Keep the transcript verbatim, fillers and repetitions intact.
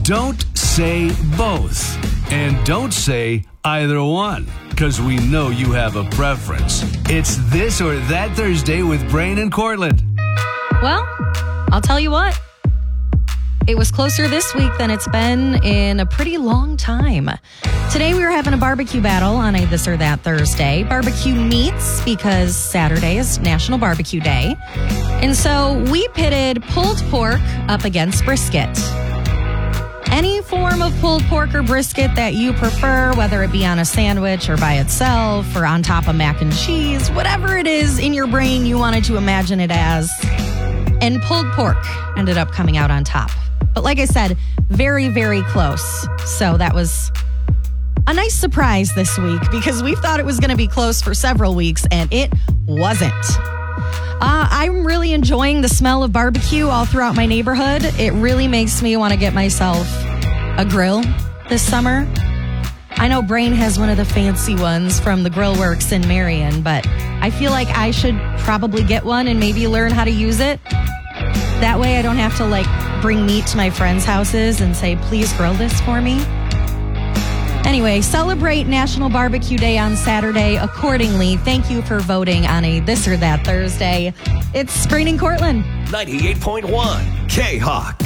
Don't say both. And don't say either one, because we know you have a preference. It's This or That Thursday with Brain and Cortland. Well, I'll tell you what. It was closer this week than it's been in a pretty long time. Today we were having a barbecue battle on a This or That Thursday. Barbecue meats because Saturday is National Barbecue Day. And so we pitted pulled pork up against brisket. Any form of pulled pork or brisket that you prefer, whether it be on a sandwich or by itself or on top of mac and cheese, whatever it is in your brain you wanted to imagine it as. And pulled pork ended up coming out on top. But like I said, very, very close. So that was a nice surprise this week because we thought it was going to be close for several weeks and it wasn't. Uh, I'm really enjoying the smell of barbecue all throughout my neighborhood. It really makes me want to get myself a grill this summer. I know Brain has one of the fancy ones from the Grill Works in Marion, but I feel like I should probably get one and maybe learn how to use it. That way I don't have to like bring meat to my friends' houses and say, please grill this for me. Anyway, celebrate National Barbecue Day on Saturday accordingly. Thank you for voting on a This or That Thursday. It's Brain and Cortland. ninety-eight point one K-Hawk.